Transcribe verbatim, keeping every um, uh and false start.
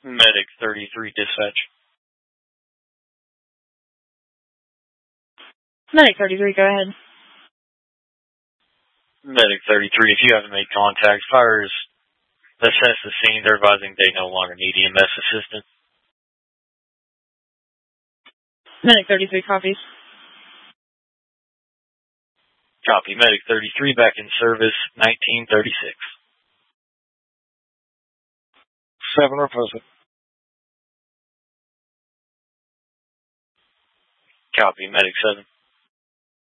Medic thirty-three, dispatch. Medic thirty-three, go ahead. Medic thirty-three, if you haven't made contact, fires assess the scene. They're advising they no longer need E M S assistance. Medic thirty-three, copies. Copy. Medic thirty-three, back in service, nineteen thirty-six. Seven replacement. Copy. Medic seven.